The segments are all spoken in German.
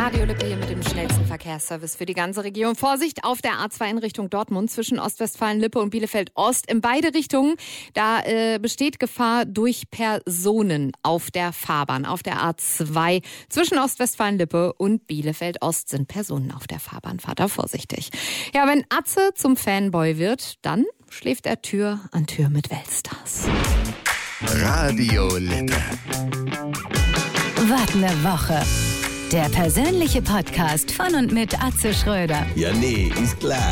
Radio Lippe hier mit dem schnellsten Verkehrsservice für die ganze Region. Vorsicht auf der A2 in Richtung Dortmund zwischen Ostwestfalen-Lippe und Bielefeld-Ost. In beide Richtungen, da besteht Gefahr durch Personen auf der Fahrbahn. Auf der A2 zwischen Ostwestfalen-Lippe und Bielefeld-Ost sind Personen auf der Fahrbahn. Fahrt da vorsichtig. Ja, wenn Atze zum Fanboy wird, dann schläft er Tür an Tür mit Weltstars. Radio Lippe. Was ne Woche. Der persönliche Podcast von und mit Atze Schröder. Ja, nee, ist klar.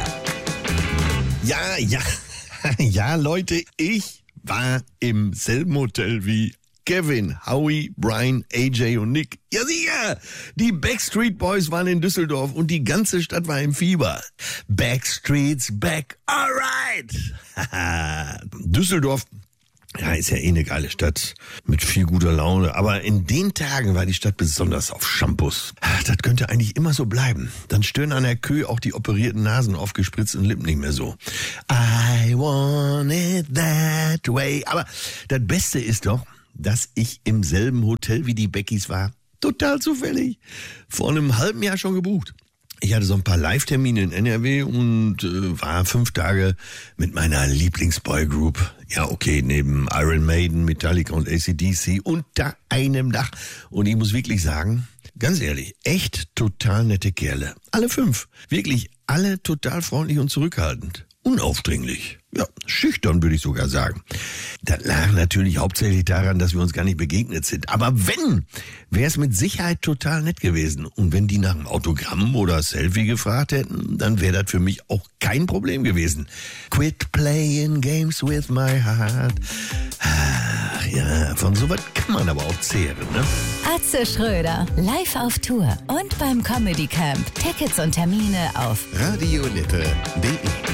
Ja, Leute, ich war im selben Hotel wie Kevin, Howie, Brian, AJ und Nick. Ja, sicher! Die Backstreet Boys waren in Düsseldorf und die ganze Stadt war im Fieber. Backstreet's back, alright! Düsseldorf, ja, ist ja eh eine geile Stadt mit viel guter Laune. Aber in den Tagen war die Stadt besonders auf Shampoos. Das könnte eigentlich immer so bleiben. Dann stören an der Kö auch die operierten Nasen auf gespritzten Lippen nicht mehr so. I want it that way. Aber das Beste ist doch, dass ich im selben Hotel wie die Beckys war. Total zufällig. Vor einem halben Jahr schon gebucht. Ich hatte so ein paar Live-Termine in NRW und war 5 Tage mit meiner Lieblingsboygroup. Ja, okay, neben Iron Maiden, Metallica und AC/DC unter einem Dach. Und ich muss wirklich sagen, ganz ehrlich, echt total nette Kerle. Alle 5. Wirklich alle total freundlich und zurückhaltend. Unaufdringlich. Ja, schüchtern würde ich sogar sagen. Das lag natürlich hauptsächlich daran, dass wir uns gar nicht begegnet sind. Aber wenn, wäre es mit Sicherheit total nett gewesen. Und wenn die nach einem Autogramm oder Selfie gefragt hätten, dann wäre das für mich auch kein Problem gewesen. Quit playing games with my heart. Ach ja, von sowas kann man aber auch zehren, ne? Atze Schröder, live auf Tour und beim Comedy Camp. Tickets und Termine auf radiolippe.de